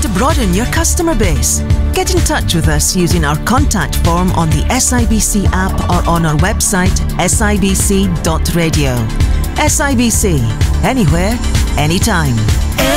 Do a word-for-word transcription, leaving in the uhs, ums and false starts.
to broaden your customer base? Get in touch with us using our contact form on the S I B C app or on our website S I B C dot radio. S I B C, anywhere, anytime.